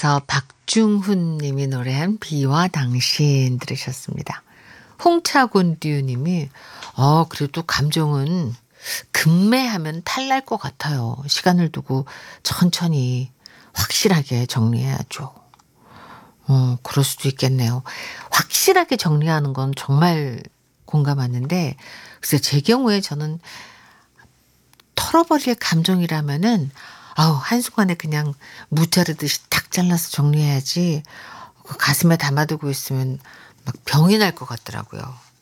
중에서 박중훈 님이 노래한 비와 당신 들으셨습니다. 홍차곤듀 님이 그래도 감정은 급매하면 탈날 것 같아요. 시간을 두고 천천히 확실하게 정리해야죠. 그럴 수도 있겠네요. 확실하게 정리하는 건 정말 공감하는데 글쎄 제 경우에 저는 털어버릴 감정이라면은 한순간에 그냥 무자르듯이 탁 잘라서 정리해야지 그 가슴에 담아두고 있으면 막 병이 날 것 같더라고요.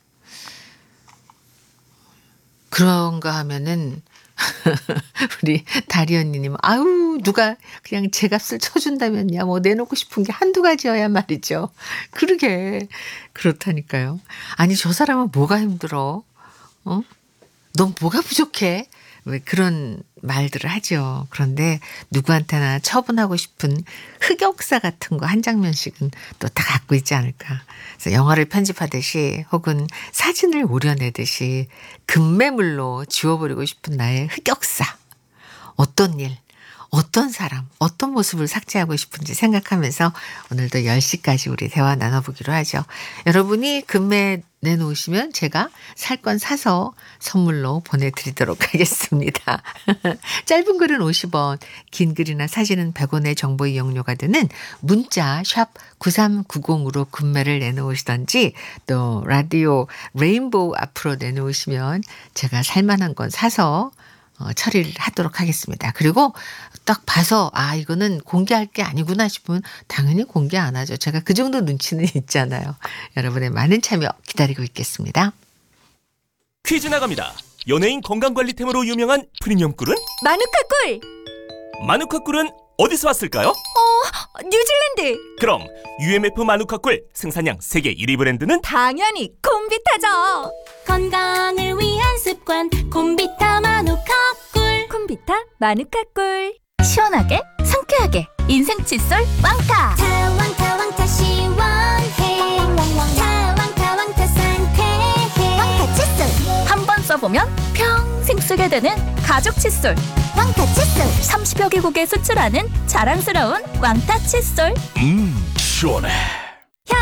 그런가 하면은 우리 다리 언니님 누가 그냥 제값을 쳐준다면야 뭐 내놓고 싶은 게 한두 가지여야 말이죠. 그러게 그렇다니까요. 아니 저 사람은 뭐가 힘들어? 넌 뭐가 부족해? 왜 그런 말들을 하죠. 그런데 누구한테나 처분하고 싶은 흑역사 같은 거 한 장면씩은 또 다 갖고 있지 않을까. 그래서 영화를 편집하듯이 혹은 사진을 오려내듯이 급매물로 지워버리고 싶은 나의 흑역사. 어떤 일, 어떤 사람, 어떤 모습을 삭제하고 싶은지 생각하면서 오늘도 10시까지 우리 대화 나눠보기로 하죠. 여러분이 급매 내놓으시면 제가 살 건 사서 선물로 보내드리도록 하겠습니다. 짧은 글은 50원, 긴 글이나 사진은 100원의 정보 이용료가 드는 문자 샵 9390으로 급매를 내놓으시던지 또 라디오 레인보우 앞으로 내놓으시면 제가 살만한 건 사서 처리를 하도록 하겠습니다. 그리고 딱 봐서 이거는 공개할 게 아니구나 싶으면 당연히 공개 안 하죠. 제가 그 정도 눈치는 있잖아요. 여러분의 많은 참여 기다리고 있겠습니다. 퀴즈 나갑니다. 연예인 건강관리템으로 유명한 프리미엄 꿀은? 마누카 꿀! 마누카 꿀은 어디서 왔을까요? 뉴질랜드! 그럼 UMF 마누카 꿀 생산량 세계 1위 브랜드는? 당연히 콤비타죠! 건강을 위한 습관 콤비타 마누카 꿀. 콤비타 마누카 꿀. 시원하게 상쾌하게 인생 칫솔 왕타. 왕타 왕타 시원해. 왕타 상쾌해. 왕타 칫솔 한 번 써보면 평생 쓰게 되는 가죽 칫솔. 왕타 칫솔 30여 개국에 수출하는 자랑스러운 왕타 칫솔. 시원해.